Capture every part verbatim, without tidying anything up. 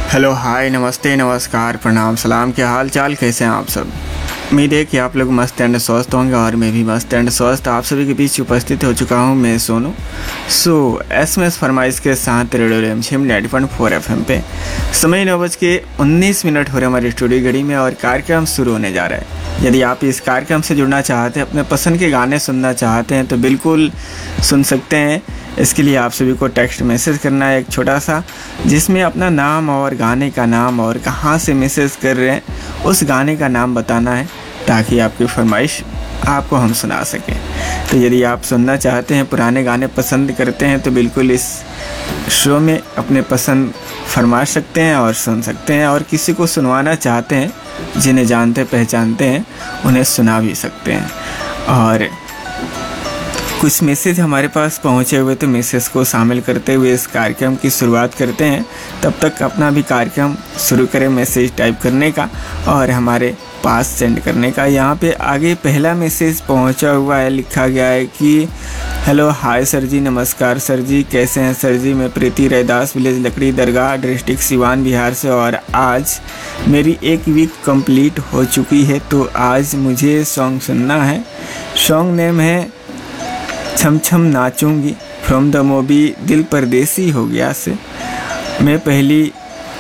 Hello, हाय, नमस्ते, नमस्कार, प्रणाम, सलाम। क्या हाल चाल, कैसे हैं आप सब? उम्मीद है कि आप लोग मस्त एंड स्वस्थ होंगे और मैं भी मस्त एंड स्वस्थ आप सभी के बीच उपस्थित हो चुका हूं। मैं सोनू सो एस एम एस फरमाइश के साथ रेडियो रिमझिम ninety point four F M पे समय नौ बज के उन्नीस मिनट हो रहे हमारी स्टूडियो घड़ी में और कार्यक्रम शुरू होने जा रहा है। यदि आप इस कार्यक्रम से जुड़ना चाहते हैं, अपने पसंद के गाने सुनना चाहते हैं तो बिल्कुल सुन सकते हैं। इसके लिए आप सभी को टेक्स्ट मैसेज करना है एक छोटा सा, जिसमें अपना नाम और गाने का नाम और कहाँ से मैसेज कर रहे हैं उस गाने का नाम बताना है, ताकि आपकी फरमाइश आपको हम सुना सकें। तो यदि आप सुनना चाहते हैं, पुराने गाने पसंद करते हैं तो बिल्कुल इस शो में अपने पसंद फरमा सकते हैं और सुन सकते हैं। और किसी को सुनवाना चाहते हैं, जिन्हें जानते पहचानते हैं, उन्हें सुना भी सकते हैं। और कुछ मैसेज हमारे पास पहुंचे हुए, तो मैसेज को शामिल करते हुए इस कार्यक्रम की शुरुआत करते हैं। तब तक अपना भी कार्यक्रम शुरू करें मैसेज टाइप करने का और हमारे पास सेंड करने का। यहाँ पे आगे पहला मैसेज पहुंचा हुआ है, लिखा गया है कि हेलो हाय सर जी, नमस्कार सर जी, कैसे हैं सर जी? मैं प्रीति रैदास, विलेज लकड़ी दरगाह, डिस्ट्रिक्ट सिवान, बिहार से। और आज मेरी एक वीक कंप्लीट हो चुकी है, तो आज मुझे सॉन्ग सुनना है। सॉन्ग नेम है छम छम नाचूंगी फ्रॉम द मूवी दिल परदेसी हो गया से। मैं पहली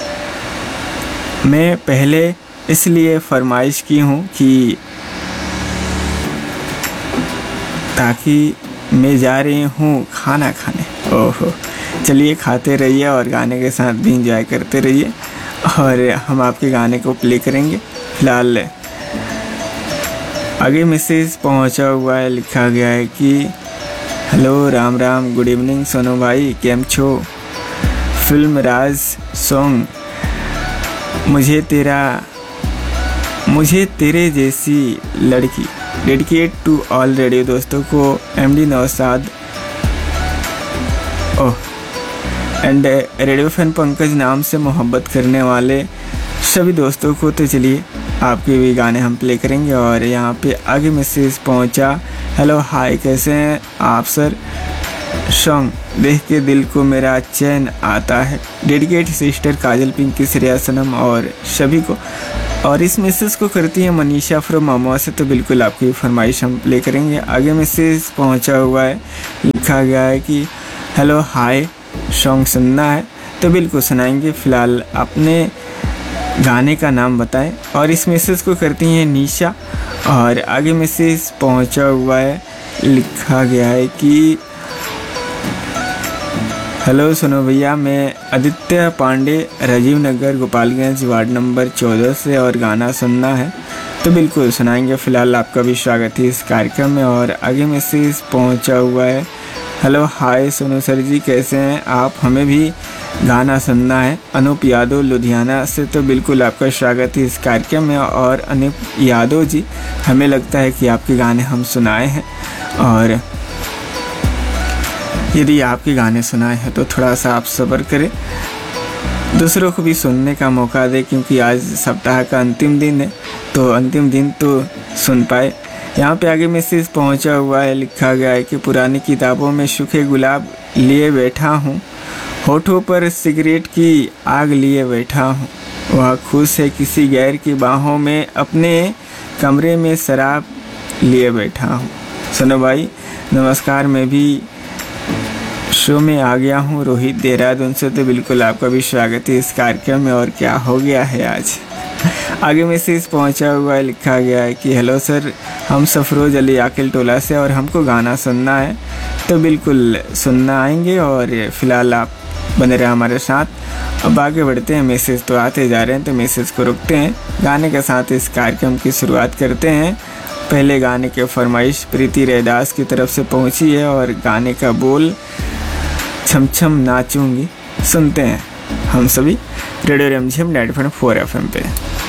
मैं पहले इसलिए फरमाइश की हूँ कि ताकि मैं जा रही हूँ खाना खाने। ओहो, चलिए खाते रहिए और गाने के साथ भी इंजॉय करते रहिए और हम आपके गाने को प्ले करेंगे। फिलहाल आगे मैसेज पहुँचा हुआ है, लिखा गया है कि hello Ram Ram, good evening Sonu भाई, केम छो? फिल्म राज सॉन्ग मुझे तेरा मुझे तेरे जैसी लड़की, डेडिकेट टू ऑल रेडियो दोस्तों को, MD Naushad oh and radio fan Pankaj नाम से मोहब्बत करने वाले सभी दोस्तों को। तो चलिए आपके भी गाने हम प्ले करेंगे। और यहाँ पे आगे मैसेज पहुँचा, हेलो हाय, कैसे हैं आप सर? सॉन्ग देख के दिल को मेरा चैन आता है, डेडिकेट सिस्टर काजल, पिंकी, श्रेया, सनम और सभी को। और इस मैसेज को करती है मनीषा फ्रॉम अमवा से। तो बिल्कुल आपकी फरमाइश हम प्ले करेंगे। आगे मैसेज पहुंचा हुआ है, लिखा गया है कि हेलो हाय, सॉन्ग सुनना है, तो बिल्कुल सुनाएंगे। फ़िलहाल अपने गाने का नाम बताएं। और इस मैसेज को करती हैं निशा। और आगे मैसेज पहुंचा हुआ है, लिखा गया है कि हेलो सुनो भैया, मैं आदित्य पांडे, राजीव नगर, गोपालगंज, वार्ड नंबर चौदह से, और गाना सुनना है, तो बिल्कुल सुनाएंगे। फ़िलहाल आपका भी स्वागत है इस कार्यक्रम में। और आगे मैसेज पहुंचा हुआ है, हेलो हाय सोनू सर जी, कैसे हैं आप? हमें भी गाना सुनना है, अनूप यादव लुधियाना से। तो बिल्कुल आपका स्वागत है इस कार्यक्रम में। और अनूप यादव जी, हमें लगता है कि आपके गाने हम सुनाए हैं, और यदि आपके गाने सुनाए हैं तो थोड़ा सा आप सब्र करें, दूसरों को भी सुनने का मौका दें, क्योंकि आज सप्ताह का अंतिम दिन है, तो अंतिम दिन तो सुन पाए। यहाँ पे आगे मैसेज पहुँचा हुआ है, लिखा गया है कि पुरानी किताबों में सूखे गुलाब लिए बैठा हूँ, होठों पर सिगरेट की आग लिए बैठा हूँ, वह खुश है किसी गैर की बाहों में, अपने कमरे में शराब लिए बैठा हूँ। सुनो भाई, नमस्कार, मैं भी शो में आ गया हूँ, रोहित देहरादून से। तो बिल्कुल आपका भी स्वागत है इस कार्यक्रम में। और क्या हो गया है आज? आगे मैसेज पहुंचा हुआ है, लिखा गया है कि हेलो सर, हम सफरोज अली आकिल टोला से, और हमको गाना सुनना है, तो बिल्कुल सुनना आएंगे। और फिलहाल आप बने रहे हमारे साथ। अब आगे बढ़ते हैं, मैसेज तो आते जा रहे हैं, तो मैसेज को रोकते हैं, गाने के साथ इस कार्यक्रम की शुरुआत करते हैं। पहले गाने के फरमाइश प्रीति रैदास की तरफ से पहुंची है, और गाने का बोल छम छम नाचूंगी। सुनते हैं हम सभी रेडियो रिमझिम ninety point four F M पे।